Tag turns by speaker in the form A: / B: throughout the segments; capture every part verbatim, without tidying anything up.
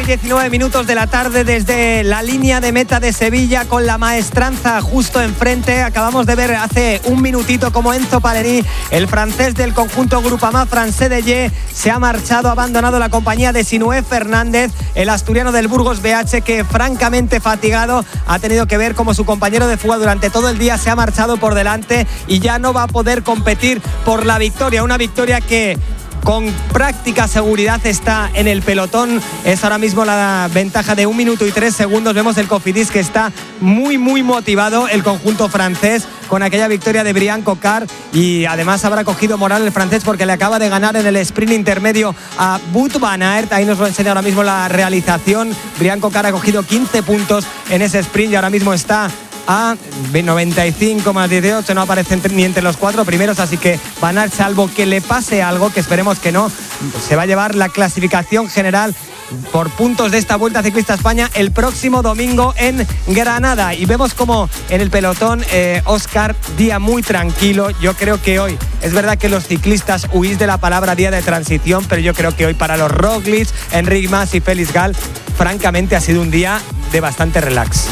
A: y diecinueve minutos de la tarde desde la línea de meta de Sevilla con la maestranza justo enfrente. Acabamos de ver hace un minutito como Enzo Palerí, el francés del conjunto Groupama Francés de Ye, se ha marchado, ha abandonado la compañía de Sinué Fernández, el asturiano del Burgos B H, que francamente fatigado ha tenido que ver cómo su compañero de fuga durante todo el día se ha marchado por delante y ya no va a poder competir por la victoria. Una victoria que con práctica seguridad está en el pelotón. Es ahora mismo la ventaja de un minuto y tres segundos. Vemos el Cofidis que está muy muy motivado, el conjunto francés, con aquella victoria de Brian Cocard, y además habrá cogido moral el francés porque le acaba de ganar en el sprint intermedio a Wout van Aert. Ahí nos lo enseña ahora mismo la realización. Brian Cocard ha cogido quince puntos en ese sprint y ahora mismo está a noventa y cinco más dieciocho, no aparece ni entre los cuatro primeros, así que Van Aert, salvo que le pase algo, que esperemos que no, se va a llevar la clasificación general por puntos de esta Vuelta Ciclista España el próximo domingo en Granada. Y vemos como en el pelotón, eh, Óscar, día muy tranquilo. Yo creo que hoy, es verdad que los ciclistas huís de la palabra día de transición, pero yo creo que hoy para los Roglic, Enric Mas y Félix Gal, francamente ha sido un día de bastante relax.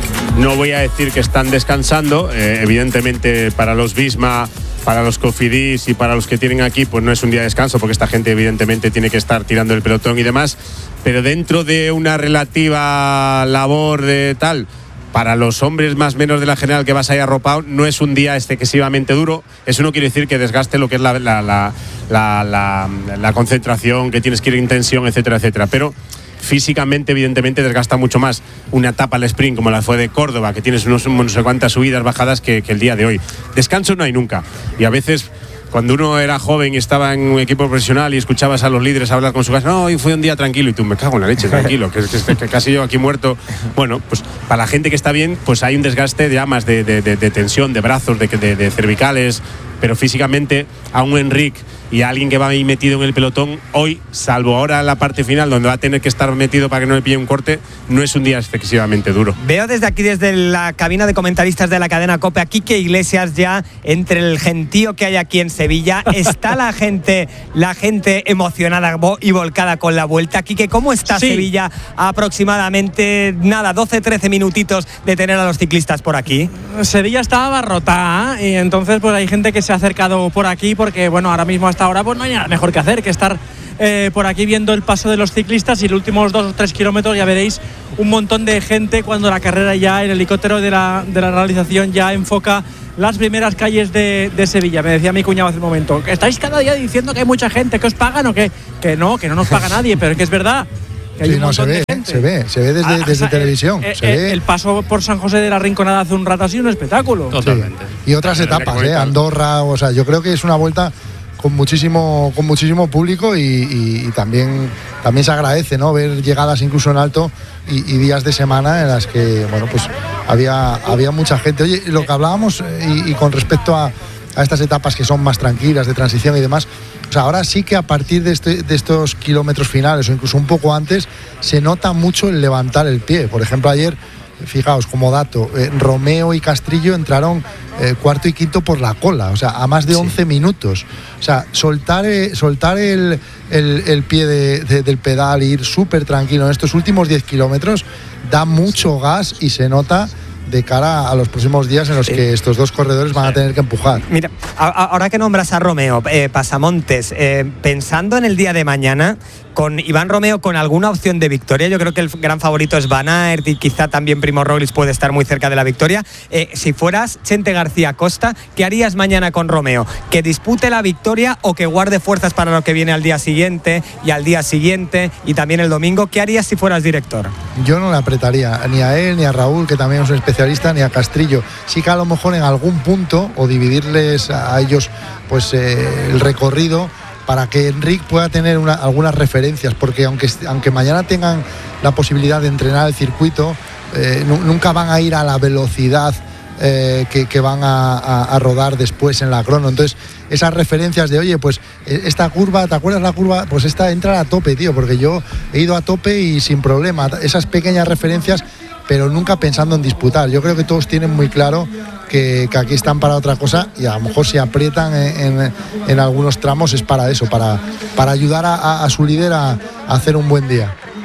B: No voy a decir que están descansando, eh, evidentemente para los Visma, para los Cofidis y para los que tienen aquí, pues no es un día de descanso, porque esta gente evidentemente tiene que estar tirando el pelotón y demás, pero dentro de una relativa labor de tal, para los hombres más menos de la general que vas ahí arropado, no es un día excesivamente duro. Eso no quiere decir que desgaste lo que es la, la, la, la, la, la concentración, que tienes que ir en tensión, etcétera, etcétera, pero físicamente evidentemente desgasta mucho más una etapa al sprint como la fue de Córdoba, que tienes unos, no sé cuántas subidas, bajadas, que, que el día de hoy. Descanso no hay nunca, y a veces cuando uno era joven y estaba en un equipo profesional y escuchabas a los líderes hablar con su casa, no, hoy fue un día tranquilo, y tú, me cago en la leche, tranquilo, que, que, que casi yo aquí muerto. Bueno, pues para la gente que está bien, pues hay un desgaste de amas, de, de, de, de tensión, de brazos, de, de, de cervicales, pero físicamente a un Enric y a alguien que va ahí metido en el pelotón, hoy, salvo ahora en la parte final donde va a tener que estar metido para que no le pille un corte, no es un día excesivamente duro.
A: Veo desde aquí, desde la cabina de comentaristas de la cadena COPE, a Quique Iglesias ya entre el gentío que hay aquí en Sevilla. Está la gente, la gente emocionada y volcada con la vuelta. Quique, ¿cómo está sí. Sevilla aproximadamente, nada, doce trece minutitos de tener a los ciclistas por aquí?
C: Sevilla está abarrotada, ¿eh? Y entonces pues hay gente que se ha acercado por aquí porque, bueno, ahora mismo hasta ahora pues no hay nada mejor que hacer que estar eh, por aquí viendo el paso de los ciclistas, y los últimos dos o tres kilómetros ya veréis un montón de gente cuando la carrera ya, el helicóptero de la, de la realización ya enfoca las primeras calles de, de Sevilla. Me decía mi cuñado hace un momento, ¿estáis cada día diciendo que hay mucha gente, que os pagan o qué? Que no, que no nos paga nadie, pero es que es verdad.
D: Sí, no, se ve, se ve, se ve desde, ah, desde o sea, televisión.
C: El,
D: se
C: el,
D: ve.
C: el paso por San José de la Rinconada hace un rato ha sido un espectáculo.
D: Totalmente. Sí. Y otras etapas, ¿eh? Andorra, o sea, yo creo que es una vuelta con muchísimo, con muchísimo público y, y, y también, también se agradece, ¿no? Ver llegadas incluso en alto y, y días de semana en las que, bueno, pues había, había mucha gente. Oye, lo que hablábamos y, y con respecto a, a estas etapas que son más tranquilas, de transición y demás, o sea, ahora sí que a partir de, este, de estos kilómetros finales o incluso un poco antes se nota mucho el levantar el pie. Por ejemplo, ayer, fijaos como dato, eh, Romeo y Castrillo entraron eh, cuarto y quinto por la cola, o sea, a más de once sí. minutos. O sea, soltar, eh, soltar el, el, el pie de, de, del pedal e ir súper tranquilo en estos últimos diez kilómetros da mucho sí. gas y se nota de cara a los próximos días en los sí. que estos dos corredores van a tener que empujar.
A: Mira, ahora que nombras a Romeo, eh, Pasamontes, eh, pensando en el día de mañana, con Iván Romeo con alguna opción de victoria, yo creo que el gran favorito es Van Aert y quizá también Primo Roglic puede estar muy cerca de la victoria. Eh, si fueras Chente García Costa, ¿qué harías mañana con Romeo? ¿Que dispute la victoria o que guarde fuerzas para lo que viene al día siguiente y al día siguiente y también el domingo? ¿Qué harías si fueras director?
D: Yo no le apretaría ni a él ni a Raúl, que también es un especialista, ni a Castrillo. Sí que a lo mejor en algún punto, o dividirles a ellos pues eh, el recorrido, para que Enric pueda tener una, algunas referencias, porque aunque, aunque mañana tengan la posibilidad de entrenar el circuito, eh, n- nunca van a ir a la velocidad eh, que, que van a, a, a rodar después en la crono. Entonces, esas referencias de, oye, pues esta curva, ¿te acuerdas la curva? Pues esta entra a tope, tío, porque yo he ido a tope y sin problema. Esas pequeñas referencias, pero nunca pensando en disputar. Yo creo que todos tienen muy claro que, que aquí están para otra cosa, y a lo mejor si aprietan en, en, en algunos tramos es para eso, para, para ayudar a, a su líder a, a hacer un buen día.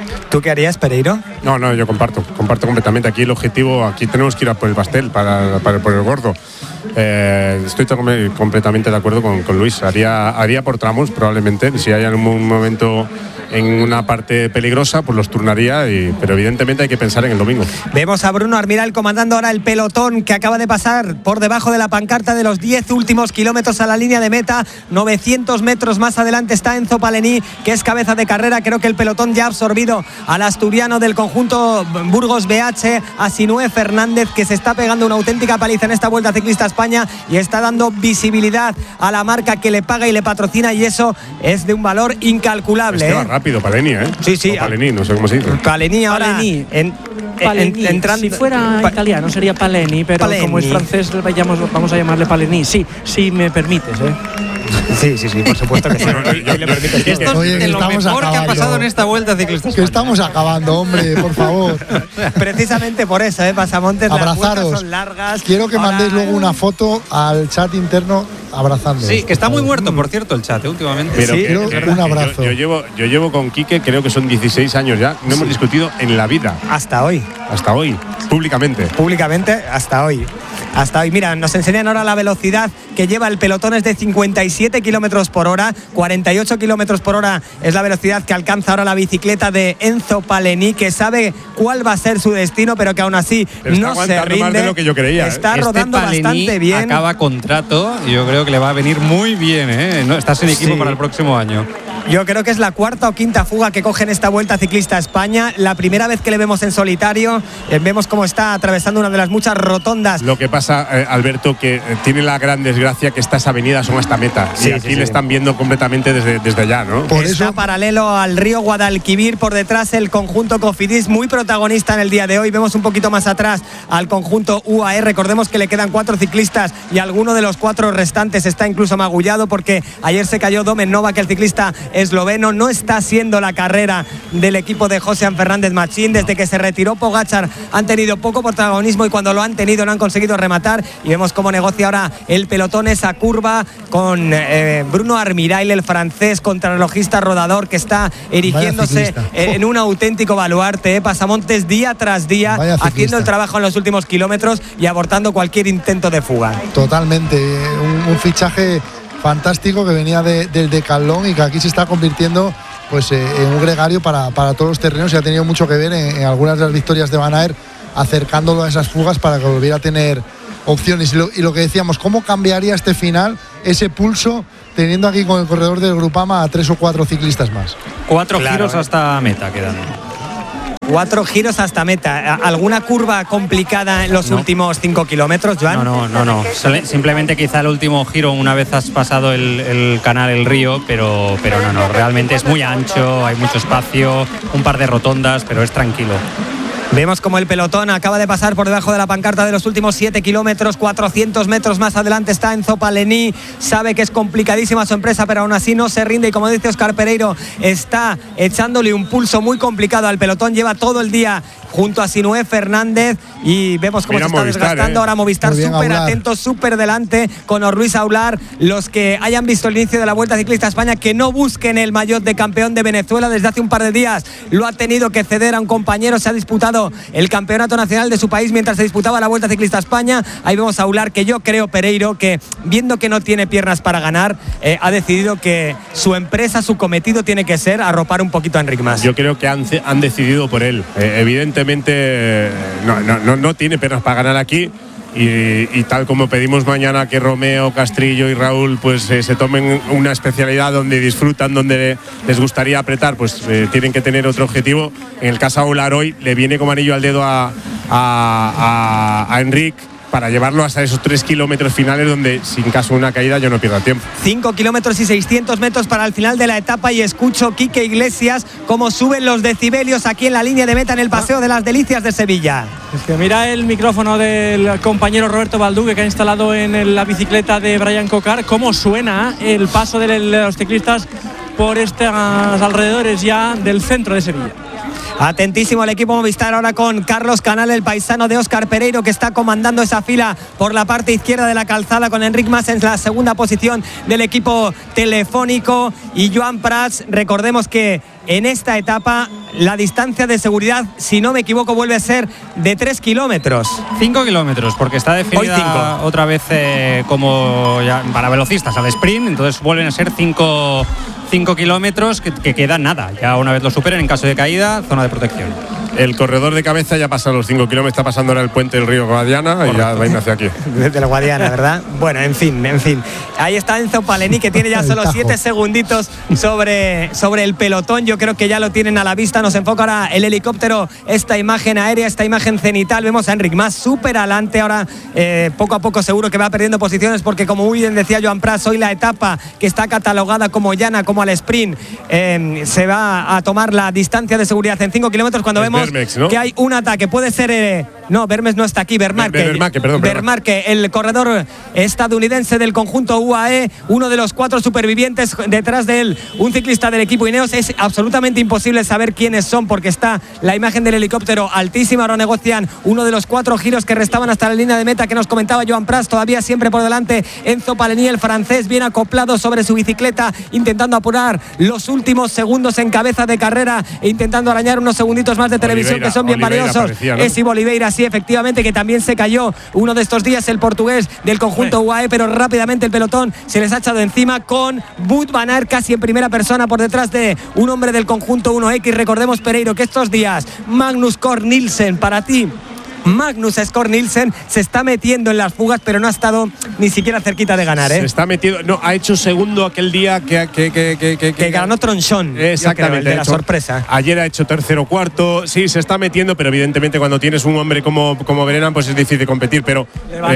A: ¿Tú qué harías, Pereiro?
B: No, no, yo comparto, comparto completamente. Aquí el objetivo, aquí tenemos que ir a por el pastel, para, para por el gordo. Eh, estoy completamente de acuerdo con, con Luis. Haría, haría por tramos, probablemente. Si hay algún momento en una parte peligrosa, pues los turnaría, y, pero evidentemente hay que pensar en el domingo.
A: Vemos a Bruno Armiral comandando ahora el pelotón que acaba de pasar por debajo de la pancarta de los diez últimos kilómetros a la línea de meta. novecientos metros más adelante está Enzo Palení, que es cabeza de carrera. Creo que el pelotón ya ha absorbido al asturiano del conjunto Burgos B H, a Sinué Fernández, que se está pegando una auténtica paliza en esta Vuelta Ciclista a España y está dando visibilidad a la marca que le paga y le patrocina, y eso es de un valor incalculable.
B: Este va rápido, Palení, ¿eh?
A: Sí, sí.
B: O Palení, no sé cómo se dice.
A: Palení ahora.
C: Palení.
A: En,
C: Palení.
A: en, entrando,
C: si fuera
A: pa,
C: italiano sería Palení, pero
A: Palení.
C: Como es francés vayamos, vamos a llamarle Palení. Sí, si me permites, ¿eh?
A: Sí, sí, sí, por supuesto que sí.
E: Esto es
D: Oye,
E: de lo mejor
D: acabando.
E: que ha pasado en esta Vuelta Ciclista.
D: Que estamos acabando, hombre, por favor.
A: Precisamente por eso, ¿eh? Pasamontes,
D: abrazaros.
A: Las vueltas son largas.
D: Quiero que
A: ahora,
D: mandéis luego una foto al chat interno abrazando.
E: Sí, que está muy muerto, por cierto, el chat, ¿eh? Últimamente.
B: Pero
A: Sí,
B: que,
D: quiero
B: que,
D: un
B: que
D: abrazo.
B: Yo, yo, llevo, yo llevo con Quique, creo que son dieciséis años ya. No hemos discutido en la vida.
A: Hasta hoy.
B: Hasta hoy, públicamente.
A: Públicamente, hasta hoy. Hasta hoy. Mira, nos enseñan ahora la velocidad que lleva el pelotón, es de cincuenta y siete kilómetros por hora. cuarenta y ocho kilómetros por hora es la velocidad que alcanza ahora la bicicleta de Enzo Palení, que sabe cuál va a ser su destino, pero que aún así
B: pero
A: no se rinde.
B: Más de lo que yo creía,
A: está
B: ¿eh?
A: rodando
E: este
A: bastante bien.
E: Acaba contrato y yo creo que le va a venir muy bien, ¿eh? No, estás en equipo
A: Sí.
E: para el próximo año.
A: Yo creo que es la cuarta o quinta fuga que coge en esta Vuelta Ciclista a España. La primera vez que le vemos en solitario, eh, vemos cómo está atravesando una de las muchas rotondas.
B: Lo que pasa, eh, Alberto, que eh, tiene la gran desgracia que estas avenidas son hasta meta.
A: Sí,
B: y aquí
A: sí, sí.
B: le están viendo completamente desde, desde allá, ¿no?
D: Por
A: Está
D: eso,
A: paralelo al río Guadalquivir, por detrás el conjunto Cofidis, muy protagonista en el día de hoy. Vemos un poquito más atrás al conjunto U A E. Recordemos que le quedan cuatro ciclistas y alguno de los cuatro restantes está incluso magullado, porque ayer se cayó Domen Novak, el ciclista esloveno. No está siendo la carrera del equipo de José Fernández Machín. Desde que se retiró Pogačar han tenido poco protagonismo, y cuando lo han tenido no han conseguido rematar, y vemos cómo negocia ahora el pelotón esa curva con eh, Bruno Armirail, el francés contrarrelojista rodador, que está erigiéndose en un auténtico baluarte, ¿eh? Pasamontes día tras día haciendo el trabajo en los últimos kilómetros y abortando cualquier intento de fuga.
D: totalmente, un, un fichaje fantástico que venía de, del Decathlon y que aquí se está convirtiendo pues eh, en un gregario para, para todos los terrenos, y ha tenido mucho que ver en, en algunas de las victorias de Van Aert, acercándolo a esas fugas para que volviera a tener opciones. Y lo, y lo que decíamos, ¿cómo cambiaría este final, ese pulso, teniendo aquí con el corredor del Grupama a tres o cuatro ciclistas más?
E: Cuatro
A: Claro,
E: giros
A: eh.
E: hasta meta quedan.
A: Cuatro giros hasta meta. ¿Alguna curva complicada en los
E: No.
A: últimos cinco kilómetros, Joan?
E: No, no, no, no. Sole- Simplemente quizá el último giro, una vez has pasado el, el canal, el río, pero, pero no, no. Realmente es muy ancho, hay mucho espacio, un par de rotondas, pero es tranquilo.
A: Vemos como el pelotón acaba de pasar por debajo de la pancarta de los últimos siete kilómetros. cuatrocientos metros más adelante está Enzo Palení. Sabe que es complicadísima su empresa, pero aún así no se rinde, y como dice Óscar Pereiro, está echándole un pulso muy complicado al pelotón. Lleva todo el día junto a Sinué Fernández y vemos cómo
B: Mira
A: se está
B: Movistar,
A: desgastando.
B: ¿eh?
A: Ahora Movistar
D: Muy bien,
A: súper
D: Aular.
A: atento, súper delante con Luis Aular. Los que hayan visto el inicio de la Vuelta Ciclista a España, que no busquen el maillot de campeón de Venezuela. Desde hace un par de días lo ha tenido que ceder a un compañero. Se ha disputado el campeonato nacional de su país mientras se disputaba la Vuelta Ciclista a España. Ahí vemos a Aular, que yo creo, Pereiro, que viendo que no tiene piernas para ganar, eh, ha decidido que su empresa, su cometido tiene que ser arropar un poquito a Enric Mas.
B: Yo creo que han, han decidido por él. Eh, evidentemente eh, no, no, no, no tiene pernas para ganar aquí. Y, y tal como pedimos mañana que Romeo, Castrillo y Raúl pues eh, se tomen una especialidad donde disfrutan, donde les gustaría apretar, pues eh, tienen que tener otro objetivo. En el caso de Aular hoy le viene como anillo al dedo a, a, a, a Enric, para llevarlo hasta esos tres kilómetros finales donde, sin caso de una caída, yo no pierdo tiempo.
A: cinco kilómetros y seiscientos metros para el final de la etapa, y escucho Quique Iglesias cómo suben los decibelios aquí en la línea de meta en el Paseo de las Delicias de Sevilla.
C: Es que mira el micrófono del compañero Roberto Balduque, que ha instalado en la bicicleta de Brian Cocar, cómo suena el paso de los ciclistas por estos alrededores ya del centro de Sevilla.
A: Atentísimo el equipo Movistar ahora con Carlos Canal, el paisano de Óscar Pereiro, que está comandando esa fila por la parte izquierda de la calzada, con Enric Mas en la segunda posición del equipo telefónico, y Joan Prats. Recordemos que en esta etapa la distancia de seguridad, si no me equivoco, vuelve a ser de tres kilómetros.
E: cinco kilómetros, porque está definida otra vez eh, como ya para velocistas al sprint, entonces vuelven a ser cinco kilómetros que, que quedan nada. Ya una vez lo superen, en caso de caída, zona de protección.
B: El corredor de cabeza ya pasa los cinco kilómetros, está pasando ahora el puente del río Guadiana. Correcto. Y ya va a ir hacia aquí.
A: Desde la Guadiana, ¿verdad? Bueno, en fin, en fin. Ahí está Enzo Palení, que tiene ya solo siete segunditos sobre, sobre el pelotón. Yo creo que ya lo tienen a la vista. Nos enfoca ahora el helicóptero, esta imagen aérea, esta imagen cenital. Vemos a Enric Mas súper adelante. Ahora eh, poco a poco seguro que va perdiendo posiciones, porque como muy bien decía Joan Prats, hoy la etapa que está catalogada como llana, como al sprint, eh, se va a tomar la distancia de seguridad en cinco kilómetros, cuando es vemos Vermex, ¿no? Que hay un ataque. Puede ser... Eh, no, Vermes no está aquí, Vermarque.
B: Vermarque, perdón.
A: Vermarque, el corredor estadounidense del conjunto U A E, uno de los cuatro supervivientes. Detrás de él, un ciclista del equipo Ineos. Es absolutamente imposible saber quiénes son, porque está la imagen del helicóptero altísima. Ahora negocian uno de los cuatro giros que restaban hasta la línea de meta, que nos comentaba Joan Prats. Todavía siempre por delante Enzo Palení, el francés, bien acoplado sobre su bicicleta, intentando apurar los últimos segundos en cabeza de carrera e intentando arañar unos segunditos más de televisión, Oliveira, que son bien
B: Oliveira
A: valiosos.
B: Parecía, ¿no?
A: Es Ivo Oliveira, sí, efectivamente, que también se cayó uno de estos días, el portugués del conjunto U A E, pero rápidamente el pelotón se les ha echado encima, con Wout van Aert casi en primera persona por detrás de un hombre del conjunto uno equis. Recordemos, Pereiro, que estos días Magnus Cort Nielsen, para ti Magnus Cort Nielsen, se está metiendo en las fugas, pero no ha estado ni siquiera cerquita de ganar, ¿eh?
B: Se está metiendo, no, ha hecho segundo aquel día que que, que, que, que,
A: que ganó Tronchón.
B: Exactamente,
A: creo, el de la sorpresa.
B: Ayer ha hecho tercero cuarto, sí, se está metiendo, pero evidentemente cuando tienes un hombre como, como Brennan, pues es difícil competir, pero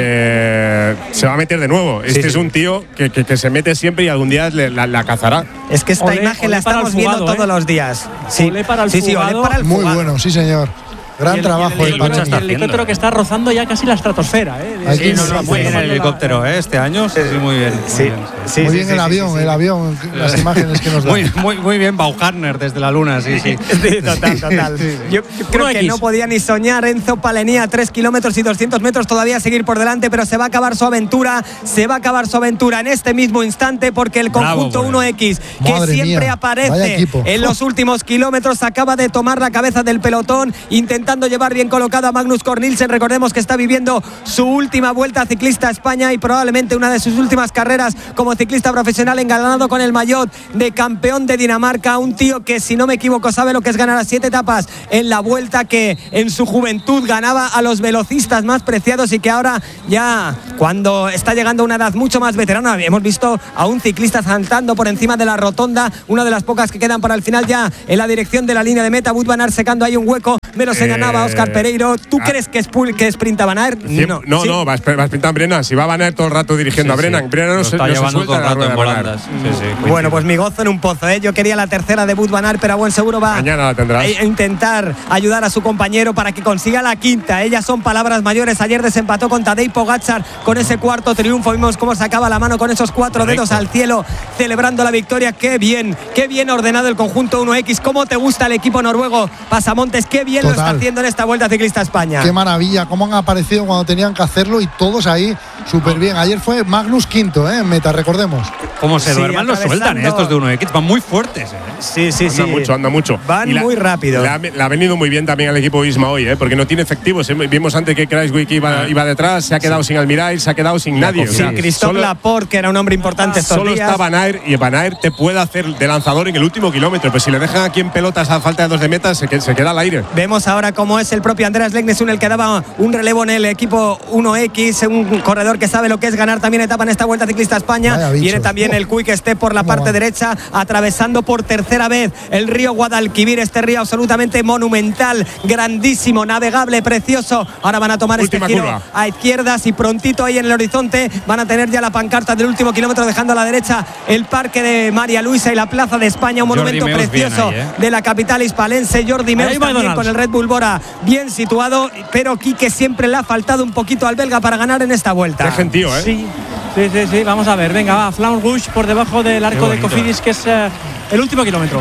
B: eh, se va a meter de nuevo. Este sí, es sí. un tío que, que, que se mete siempre y algún día le, la, la cazará.
A: Es que esta olé, imagen olé la estamos
C: fugado,
A: viendo
C: ¿eh?
A: todos los días. Sí,
C: olé para el
A: sí, sí, olé para el
D: Muy
A: fugado.
D: bueno, sí, señor. Gran
C: el,
D: trabajo
C: el, el, el, el, el helicóptero que está rozando ya casi la estratosfera, ¿eh?
E: Sí, no, no, muy bien el helicóptero, ¿eh? Este año, sí, sí, muy bien. Muy
A: sí,
E: bien,
A: sí,
D: muy
A: sí,
D: bien
A: sí,
D: el
A: sí,
D: avión,
A: sí, sí.
D: el avión, las imágenes que nos da.
E: Muy, muy, muy bien, Bauharner desde la luna, sí, sí.
A: Sí, total, total. Sí, sí. Yo creo que no podía ni soñar Enzo Palení a tres kilómetros y doscientos metros todavía a seguir por delante, pero se va a acabar su aventura, se va a acabar su aventura en este mismo instante, porque el conjunto Bravo, uno equis, que
D: Madre
A: siempre
D: mía,
A: aparece en los últimos kilómetros, acaba de tomar la cabeza del pelotón, intentando llevar bien colocado a Magnus Cort Nielsen. Recordemos que está viviendo su última vuelta ciclista a España y probablemente una de sus últimas carreras como ciclista profesional, engalanado con el maillot de campeón de Dinamarca. Un tío que, si no me equivoco, sabe lo que es ganar a siete etapas en la Vuelta, que en su juventud ganaba a los velocistas más preciados y que ahora, ya cuando está llegando a una edad mucho más veterana, hemos visto a un ciclista saltando por encima de la rotonda, una de las pocas que quedan para el final, ya en la dirección de la línea de meta. Wout van Aert secando ahí un hueco, me lo señalaba eh, Óscar Pereiro. ¿Tú ah, crees que, es, que sprinta Van Aert?
B: No, no, ¿sí? no va, a, va a sprintar Brennan. Si va Van Aert todo el rato dirigiendo sí, a Brennan, sí. Brennan no, se, no se suelta todo el rato en volandas. Sí,
A: sí, bueno, pues mi gozo en un pozo, ¿eh? Yo quería la tercera de Wout van Aert, pero a buen seguro va
B: Mañana la tendrás.
A: a intentar ayudar a su compañero para que consiga la quinta. Ellas son palabras mayores. Ayer desempató con Tadej Pogačar con ese cuarto triunfo. Vimos cómo sacaba la mano con esos cuatro Correcto. dedos al cielo, celebrando la victoria. Qué bien, qué bien ordenado el conjunto uno equis. ¿Cómo te gusta el equipo noruego, Pasamontes? Qué bien Total. lo está haciendo en esta Vuelta Ciclista a España.
D: Qué maravilla, cómo han aparecido cuando tenían que hacerlo y todos ahí súper bien. Ayer fue Magnus quinto, ¿eh? En meta, recordemos.
E: Como se sí, duerman, los sueltan, ¿eh? Estos de uno equis. Van muy fuertes, ¿eh?
A: Sí, sí,
B: anda
A: sí.
B: mucho, anda mucho.
A: Van la, muy rápido.
B: Le ha, le ha venido muy bien también al equipo Visma hoy, ¿eh? Porque no tiene efectivos. ¿eh? Vimos antes que Kruijswijk iba, iba detrás, se ha quedado sí. sin Almiral, se ha quedado sin nadie.
A: Sí, o sea, Christophe Laporte, que era un hombre importante estos
B: solo
A: días.
B: Solo está Van Aert, y Van Aert te puede hacer de lanzador en el último kilómetro. Pues si le dejan aquí en pelotas a falta de dos de meta, se, se queda al aire.
A: Vemos ahora cómo es el propio Andreas Leknesund el que daba un relevo en el equipo uno equis, un corredor que sabe lo que es ganar también etapa en esta Vuelta Ciclista a España. Viene también oh. el Quick Step por la parte derecha, atravesando por tercera vez el río Guadalquivir, este río absolutamente monumental, grandísimo, navegable, precioso. Ahora van a tomar Última este giro curva. a izquierdas y prontito ahí en el horizonte van a tener ya la pancarta del último kilómetro, dejando a la derecha el Parque de María Luisa y la Plaza de España, un Jordi monumento Meus precioso ahí, ¿eh? de la capital hispalense. Jordi Meus también con el Red Bull Bora bien situado, pero Quique siempre le ha faltado un poquito al belga para ganar en esta Vuelta.
B: Qué gentío, ¿eh?
C: Sí, sí, sí, sí. Vamos a ver, venga, va, Flamme Rouge por debajo del arco de Cofidis, que es eh, el último kilómetro.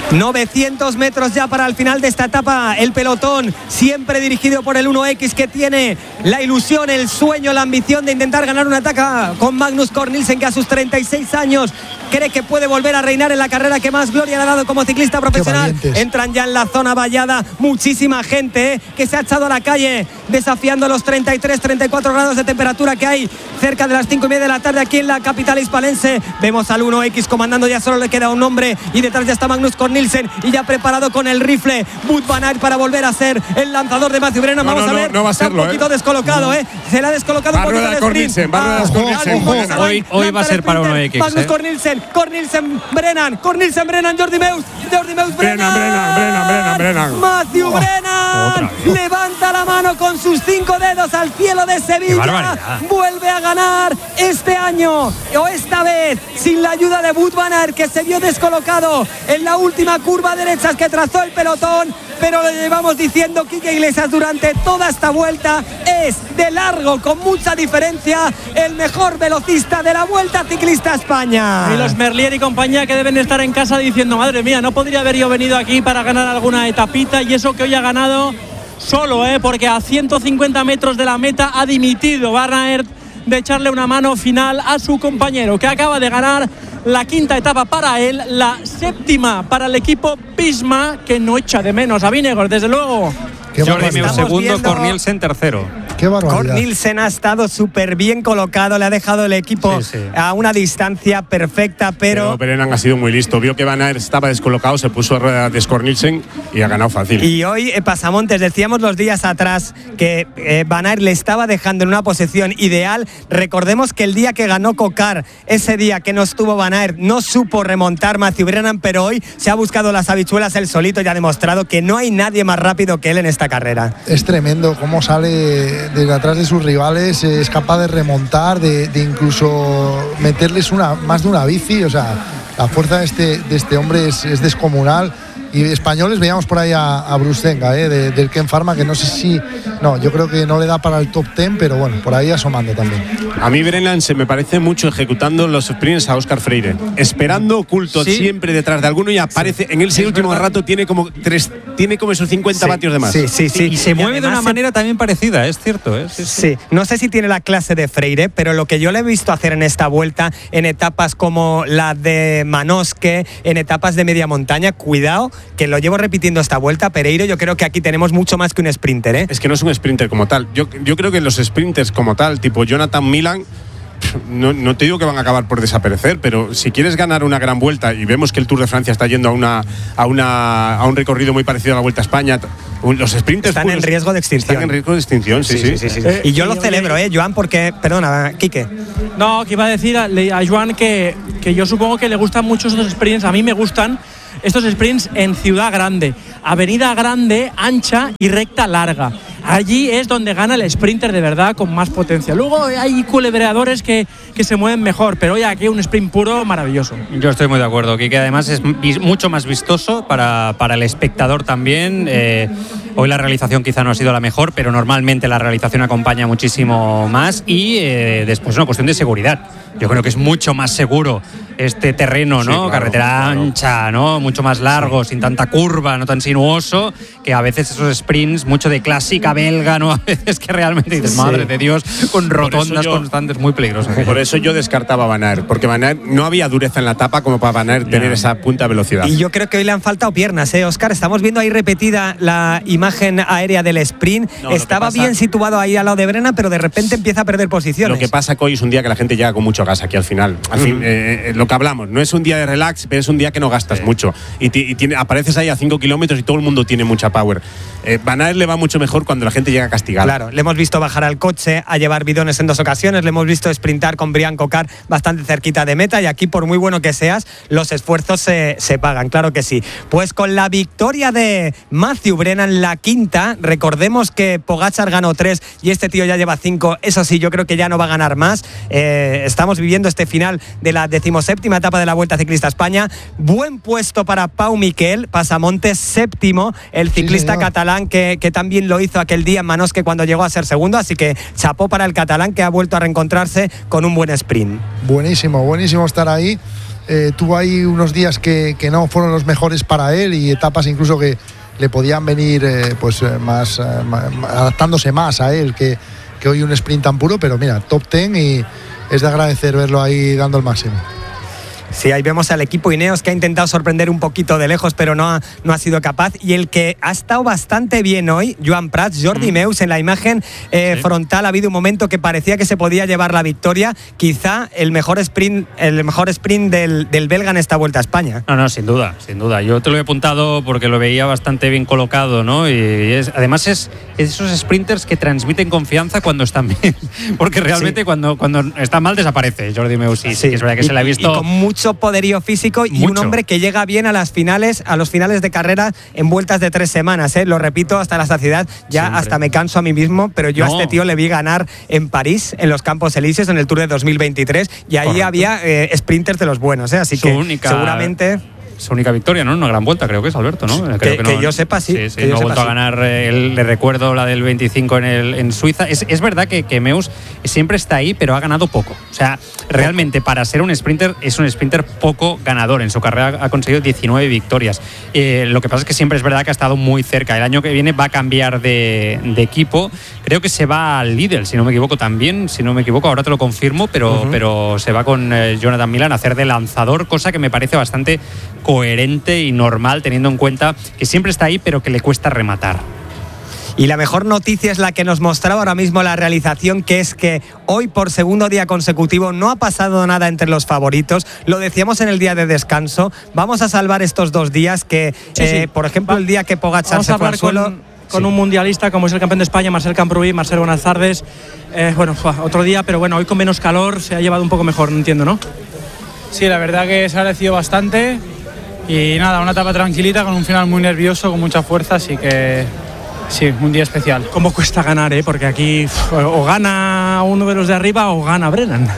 A: novecientos metros ya para el final de esta etapa. El pelotón siempre dirigido por el uno equis, que tiene la ilusión, el sueño, la ambición de intentar ganar una etapa con Magnus Cort Nielsen, que a sus treinta y seis años cree que puede volver a reinar en la carrera que más gloria le ha dado como ciclista profesional. Entran ya en la zona vallada muchísima gente, ¿eh? que se ha echado a la calle desafiando los treinta y tres, treinta y cuatro grados de temperatura que hay cerca de las cinco y media de la tarde aquí en la capital hispalense. Vemos al uno equis comandando, ya solo le queda un hombre y detrás ya está Magnus Cort Nielsen y ya preparado con el rifle Wout van Aert para volver a ser el lanzador de Mathieu Brennan.
B: No,
A: Vamos
B: no,
A: a ver,
B: no, no va a serlo,
A: está un poquito
B: ¿eh?
A: descolocado, ¿eh? Se le ha descolocado
B: va
A: un poquito el sprint.
B: Va
A: ah,
B: Nielsen,
E: hoy, hoy va a ser para uno equis.
A: Magnus
E: ¿eh?
A: Cort Nielsen, Cort Nielsen, Brennan, Cort Nielsen, Brennan, Jordi Meus, Jordi Meus, Brennan,
B: Brennan, Brennan, Brennan, Brennan.
A: Mathieu
B: Oh,
A: Brennan levanta la mano con sus cinco dedos al cielo de Sevilla. Vuelve a ganar este año, o esta vez sin la ayuda de Wout van Aert, que se vio descolocado en la última curva derecha que trazó el pelotón. Pero lo llevamos diciendo, Quique Iglesias, durante toda esta vuelta. Es de largo, con mucha diferencia, el mejor velocista de la Vuelta Ciclista a España.
C: Y los Merlier y compañía que deben estar en casa diciendo, madre mía, no podría haber yo venido aquí para ganar alguna etapita, y eso que hoy ha ganado solo, ¿eh? porque a ciento cincuenta metros de la meta ha dimitido Van Aert de echarle una mano final a su compañero, que acaba de ganar la quinta etapa para él, la séptima para el equipo Visma, que no echa de menos a Vingegaard, desde luego.
E: Jordi Meus segundo, Cort Nielsen tercero.
D: Qué barbaridad.
A: Cort Nielsen ha estado súper bien colocado, le ha dejado el equipo sí, sí. a una distancia perfecta, pero...
B: Pero Brennan ha sido muy listo, vio que Van Aert estaba descolocado, se puso a rueda de Cort Nielsen y ha ganado fácil.
A: Y hoy, eh, Pasamontes, decíamos los días atrás que eh, Van Aert le estaba dejando en una posición ideal. Recordemos que el día que ganó Cocar, ese día que no estuvo Van Aert, no supo remontar Mathieu Brennan, pero hoy se ha buscado las habichuelas él solito y ha demostrado que no hay nadie más rápido que él en esta carrera.
D: Es tremendo cómo sale desde atrás de sus rivales, es capaz de remontar, de, de incluso meterles una, más de una bici. O sea, la fuerza de este, de este hombre es, es descomunal. Y españoles veíamos por ahí a, a Bruce Zenga, ¿eh? de, del Ken Pharma, que no sé si, no, yo creo que no le da para el top diez, pero bueno, por ahí asomando también.
B: A mí Brennan se me parece mucho ejecutando los sprints a Óscar Freire, esperando oculto ¿Sí? siempre detrás de alguno, y aparece sí. en ese es último verdad. rato tiene como tres, tiene como esos cincuenta sí. vatios de más.
A: Sí, sí, sí.
E: Y, y se
A: y
E: mueve de una manera también parecida, es cierto. ¿eh? Sí, sí.
A: sí, no sé si tiene la clase de Freire, pero lo que yo le he visto hacer en esta vuelta, en etapas como la de Manosque, en etapas de media montaña, cuidado, que lo llevo repitiendo esta vuelta, Pereiro, yo creo que aquí tenemos mucho más que un sprinter, ¿eh?
B: Es que no es un sprinter como tal. Yo, yo creo que los sprinters como tal, tipo Jonathan Milan, no, no te digo que van a acabar por desaparecer, pero si quieres ganar una gran vuelta, y vemos que el Tour de Francia está yendo a una a una a un recorrido muy parecido a la Vuelta a España, los sprinters
A: están en riesgo de extinción.
B: Están en riesgo de extinción, sí, sí. sí, sí, sí.
A: Eh, y yo lo celebro, ¿eh, Joan? Porque, perdona, Quique.
C: No, que iba a decir a, a Joan que, que yo supongo que le gustan mucho estos sprints. A mí me gustan estos sprints en ciudad grande, avenida grande, ancha y recta larga. Allí es donde gana el sprinter de verdad con más potencia. Luego hay culebreadores que, que se mueven mejor, pero hoy aquí un sprint puro maravilloso.
E: Yo estoy muy de acuerdo, que además es mucho más vistoso para, para el espectador también. Eh, hoy la realización quizá no ha sido la mejor, pero normalmente la realización acompaña muchísimo más, y eh, después es una cuestión de seguridad. Yo creo que es mucho más seguro este terreno, ¿no? Sí, claro, carretera claro. ancha, ¿no? Mucho más largo, sí. sin tanta curva, no tan sinuoso, que a veces esos sprints, mucho de clásica belga, ¿no? A veces que realmente dices, sí. madre de Dios, con rotondas yo, constantes muy peligrosas.
B: Por eso yo descartaba a Van Aert, porque Van Aert no había dureza en la etapa como para Van Aert yeah. tener esa punta de velocidad.
A: Y yo creo que hoy le han faltado piernas, ¿eh, Óscar? Estamos viendo ahí repetida la imagen aérea del sprint. No, Estaba pasa, bien situado ahí al lado de Brennan, pero de repente empieza a perder posiciones.
B: Lo que pasa que hoy es un día que la gente llega con mucho gas aquí al final. Al mm. fin, eh, lo que hablamos, no es un día de relax, pero es un día que no gastas sí. mucho. Y, t- y tiene, apareces ahí a cinco kilómetros y todo el mundo tiene mucha power. Eh, Van Aert le va mucho mejor cuando la gente llega castigada.
A: Claro, le hemos visto bajar al coche, a llevar bidones en dos ocasiones, le hemos visto sprintar con Brian Cocar bastante cerquita de meta, y aquí, por muy bueno que seas, los esfuerzos se, se pagan, claro que sí. Pues con la victoria de Mathieu Brennan, la quinta, recordemos que Pogačar ganó tres y este tío ya lleva cinco, eso sí, yo creo que ya no va a ganar más. Eh, estamos viviendo este final de la decimoséptima etapa de la Vuelta Ciclista a España. Buen puesto para Pau Miquel, Pasamontes séptimo, el ciclista sí, catalán que, que también lo hizo aquel día en Manosque cuando llegó a ser segundo, así que chapó para el catalán, que ha vuelto a reencontrarse con un buen sprint.
D: Buenísimo, buenísimo estar ahí. eh, tuvo ahí unos días que, que no fueron los mejores para él y etapas incluso que le podían venir eh, pues más, eh, más adaptándose más a él que, que hoy un sprint tan puro, pero mira, top ten y es de agradecer verlo ahí dando el máximo.
A: Sí, ahí vemos al equipo Ineos que ha intentado sorprender un poquito de lejos, pero no ha, no ha sido capaz. Y el que ha estado bastante bien hoy, Joan Prats, Jordi mm. Meus, en la imagen eh, sí. frontal ha habido un momento que parecía que se podía llevar la victoria. Quizá el mejor sprint, el mejor sprint del, del belga en esta Vuelta a España.
E: No, no, sin duda, sin duda. Yo te lo he apuntado porque lo veía bastante bien colocado, ¿no? Y es, además es, es esos sprinters que transmiten confianza cuando están bien, porque realmente sí. cuando, cuando está mal desaparece Jordi Meus. Sí, sí, sí, es verdad que y, se le ha visto.
A: Y con mucho poderío físico y Mucho. un hombre que llega bien a las finales, a los finales de carrera en vueltas de tres semanas, ¿eh? Lo repito hasta la saciedad, ya Siempre. hasta me canso a mí mismo, pero yo no. a este tío le vi ganar en París, en los Campos Elíseos, en el Tour de dos mil veintitrés, y ahí Correcto. había eh, sprinters de los buenos, ¿eh? Así Su que única... seguramente...
E: Su única victoria, ¿no? Una gran vuelta, creo que es, Alberto, ¿no? Creo
A: que,
E: que,
A: no,
E: no,
A: que yo sepa, sí.
E: Sí, sí no ha vuelto a ganar, eh, le recuerdo la del veinticinco en, el, en Suiza. Es, es verdad que, que Meus siempre está ahí, pero ha ganado poco. O sea, realmente para ser un sprinter, es un sprinter poco ganador. En su carrera ha conseguido diecinueve victorias. Eh, lo que pasa es que siempre es verdad que ha estado muy cerca. El año que viene va a cambiar de, de equipo. Creo que se va al Lidl, si no me equivoco también. Si no me equivoco, ahora te lo confirmo, pero, uh-huh. pero se va con eh, Jonathan Milan a hacer de lanzador, cosa que me parece bastante coherente y normal, teniendo en cuenta que siempre está ahí, pero que le cuesta rematar.
A: Y la mejor noticia es la que nos mostraba ahora mismo la realización, que es que hoy por segundo día consecutivo no ha pasado nada entre los favoritos. Lo decíamos en el día de descanso. Vamos a salvar estos dos días que, sí, eh, sí. por ejemplo, Va. el día que Pogačar se fue al suelo...
C: Con... con sí. un mundialista como es el campeón de España, Marcel Camprubí. Marcel, buenas tardes. Eh, bueno, otro día, pero bueno, hoy con menos calor se ha llevado un poco mejor, no entiendo, ¿no?
F: Sí, la verdad que se ha agradecido bastante. Y nada, una etapa tranquilita con un final muy nervioso, con mucha fuerza, así que sí, un día especial.
C: ¿Cómo cuesta ganar, eh? Porque aquí o gana uno de los de arriba o gana Brennan.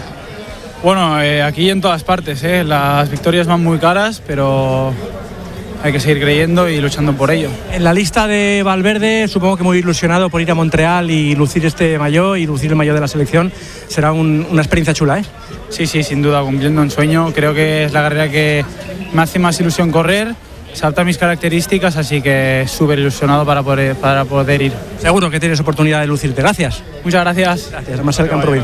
F: Bueno, eh, aquí en todas partes, eh. Las victorias van muy caras, pero hay que seguir creyendo y luchando por ello.
C: En la lista de Valverde, supongo que muy ilusionado por ir a Montreal y lucir este maillot y lucir el maillot de la selección. Será un, una experiencia chula, ¿eh?
F: Sí, sí, sin duda, cumpliendo un sueño. Creo que es la carrera que me hace más ilusión correr, se adapta a mis características, así que súper ilusionado para poder, para poder ir.
C: Seguro que tienes oportunidad de lucirte. Gracias.
F: Muchas gracias.
C: Gracias, Marcel Camprubí.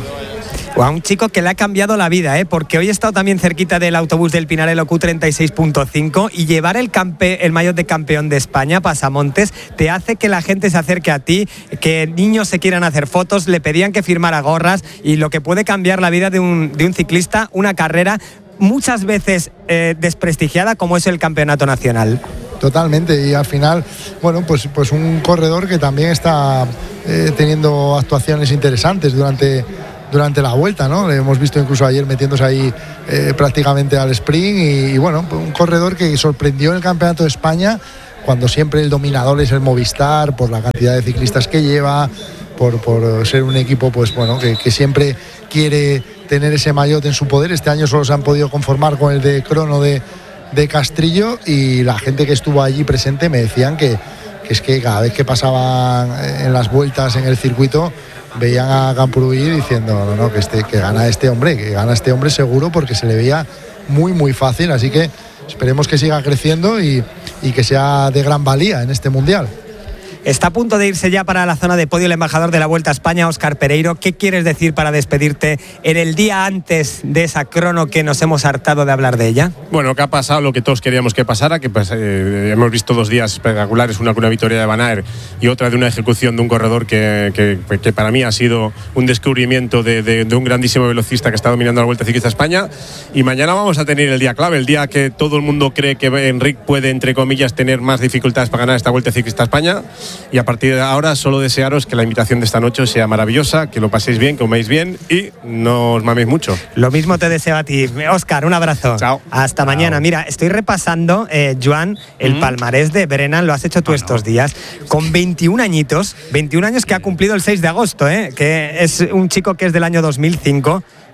A: A un chico que le ha cambiado la vida, ¿eh? Porque hoy he estado también cerquita del autobús del Pinarello Q treinta y seis punto cinco y llevar el, campe, el maillot de campeón de España, Pasamontes, te hace que la gente se acerque a ti, que niños se quieran hacer fotos, le pedían que firmara gorras, y lo que puede cambiar la vida de un, de un ciclista, una carrera muchas veces eh, desprestigiada como es el campeonato nacional.
D: Totalmente, y al final, bueno, pues, pues un corredor que también está eh, teniendo actuaciones interesantes durante... durante la vuelta, ¿no? Le hemos visto incluso ayer metiéndose ahí eh, prácticamente al sprint y, y bueno, un corredor que sorprendió en el Campeonato de España, cuando siempre el dominador es el Movistar, por la cantidad de ciclistas que lleva, por, por ser un equipo pues bueno que, que siempre quiere tener ese maillot en su poder. Este año solo se han podido conformar con el de crono de, de Castrillo, y la gente que estuvo allí presente me decían que, que es que cada vez que pasaban en las vueltas en el circuito veían a Camprubí diciendo no, no, que, este, que gana este hombre, que gana este hombre seguro, porque se le veía muy muy fácil, así que esperemos que siga creciendo y, y que sea de gran valía en este Mundial.
A: Está a punto de irse ya para la zona de podio el embajador de la Vuelta a España, Óscar Pereiro. ¿Qué quieres decir para despedirte en el día antes de esa crono que nos hemos hartado de hablar de ella?
B: Bueno, que ha pasado lo que todos queríamos que pasara, que pues, eh, hemos visto dos días espectaculares, una con una victoria de Van Aert y otra de una ejecución de un corredor que, que, que para mí ha sido un descubrimiento de, de, de un grandísimo velocista que está dominando la Vuelta Ciclista a España. Y mañana vamos a tener el día clave, el día que todo el mundo cree que Enric puede, entre comillas, tener más dificultades para ganar esta Vuelta Ciclista a España. Y a partir de ahora solo desearos que la invitación de esta noche sea maravillosa, que lo paséis bien, que coméis bien y no os maméis mucho.
A: Lo mismo te deseo a ti. Óscar, un abrazo.
B: Chao.
A: Hasta
B: Chao.
A: Mañana. Mira, estoy repasando, eh, Joan, el mm. palmarés de Brennan, lo has hecho tú ah, estos no. días, con veintiún añitos, veintiún años que ha cumplido el seis de agosto, eh, que es un chico que es del año dos mil cinco.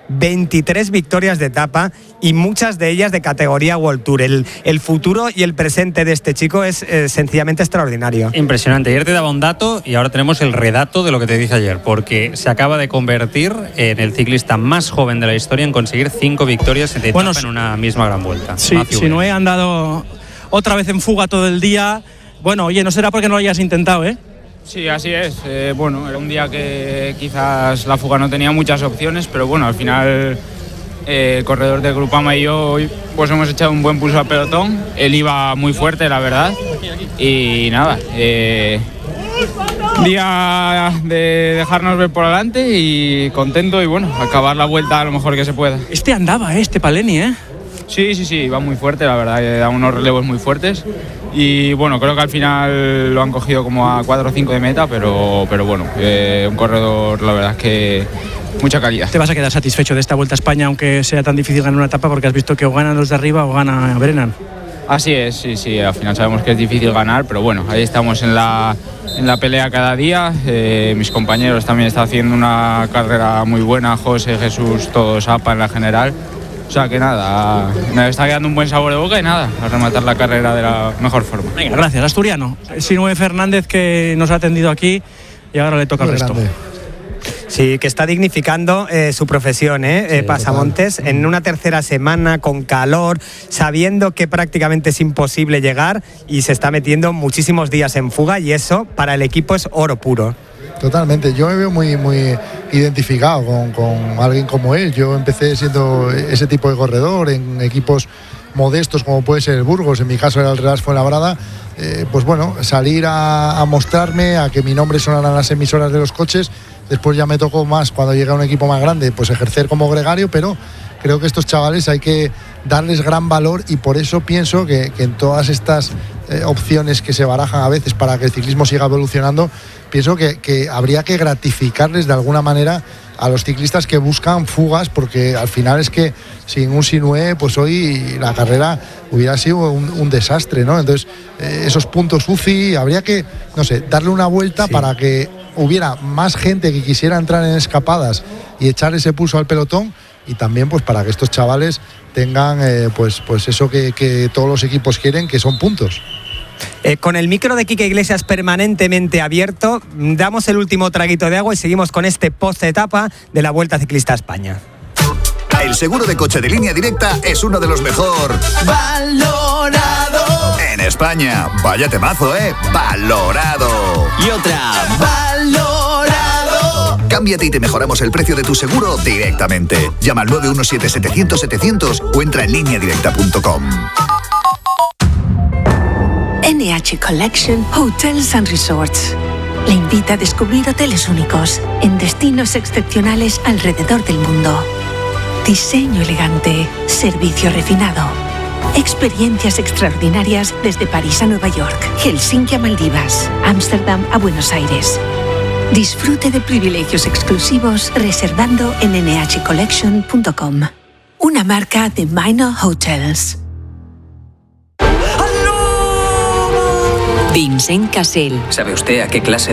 A: veintitrés victorias de etapa y muchas de ellas de categoría World Tour. El, el futuro y el presente de este chico es eh, sencillamente extraordinario.
E: Impresionante. Ayer te daba un dato y ahora tenemos el redato de lo que te dije ayer, porque se acaba de convertir en el ciclista más joven de la historia en conseguir cinco victorias de etapa bueno, en una misma gran vuelta.
C: Sí, si no he andado otra vez en fuga todo el día. Bueno, oye, no será porque no lo hayas intentado, ¿eh?
F: Sí, así es. Eh, bueno, era un día que quizás la fuga no tenía muchas opciones, pero bueno, al final eh, el corredor de Groupama y yo hoy pues hemos echado un buen pulso al pelotón. Él iba muy fuerte, la verdad. Y nada, eh, día de dejarnos ver por adelante y contento y bueno, acabar la vuelta a lo mejor que se pueda.
C: Este andaba, ¿eh? Este Paleni, ¿eh?
F: Sí, sí, sí, va muy fuerte, la verdad, da unos relevos muy fuertes y bueno, creo que al final lo han cogido como a cuatro o cinco de meta, pero, pero bueno, eh, un corredor, la verdad es que mucha calidad.
C: ¿Te vas a quedar satisfecho de esta Vuelta a España, aunque sea tan difícil ganar una etapa, porque has visto que o ganan los de arriba o gana Brennan?
F: Así es, sí, sí, al final sabemos que es difícil ganar, pero bueno, ahí estamos en la, en la pelea cada día, eh, mis compañeros también están haciendo una carrera muy buena, José, Jesús, todos, APA en la general. O sea que nada, me está quedando un buen sabor de boca y nada, a rematar la carrera de la mejor forma.
C: Venga, gracias, Asturiano. Sinue Fernández, que nos ha atendido aquí y ahora le toca el resto. Grande.
A: Sí, que está dignificando eh, su profesión, ¿eh? Sí, eh, Pasamontes, total. En una tercera semana con calor, sabiendo que prácticamente es imposible llegar y se está metiendo muchísimos días en fuga y eso para el equipo es oro puro.
D: Totalmente, yo me veo muy, muy identificado con, con alguien como él. Yo empecé siendo ese tipo de corredor en equipos modestos como puede ser el Burgos, en mi caso era el Real Fuenlabrada. Eh, pues bueno, salir a, a mostrarme, a que mi nombre sonara en las emisoras de los coches. Después ya me tocó más cuando llegué a un equipo más grande, pues ejercer como gregario, pero creo que estos chavales hay que darles gran valor y por eso pienso que, que en todas estas eh, opciones que se barajan a veces para que el ciclismo siga evolucionando, pienso que, que habría que gratificarles de alguna manera a los ciclistas que buscan fugas, porque al final es que sin un Sinue, pues hoy la carrera hubiera sido un, un desastre, ¿no? Entonces, eh, esos puntos U C I, habría que, no sé, darle una vuelta sí. para que hubiera más gente que quisiera entrar en escapadas y echar ese pulso al pelotón, y también pues para que estos chavales tengan eh, pues, pues eso que, que todos los equipos quieren, que son puntos.
A: Eh, con el micro de Quique Iglesias permanentemente abierto, damos el último traguito de agua y seguimos con este post-etapa de la Vuelta Ciclista a España.
G: El seguro de coche de Línea Directa es uno de los mejor valorado en España. Vaya temazo, ¿eh? Valorado.
H: Y otra, valorado.
G: Cámbiate y te mejoramos el precio de tu seguro directamente. Llama al nueve uno siete, setecientos, setecientos o entra en línea directa punto com.
I: N H Collection Hotels and Resorts le invita a descubrir hoteles únicos en destinos excepcionales alrededor del mundo. Diseño elegante, servicio refinado, experiencias extraordinarias desde París a Nueva York, Helsinki a Maldivas, Ámsterdam a Buenos Aires. Disfrute de privilegios exclusivos reservando en N H collection punto com, una marca de Minor Hotels.
J: Vincent Cassel.
K: ¿Sabe usted a qué clase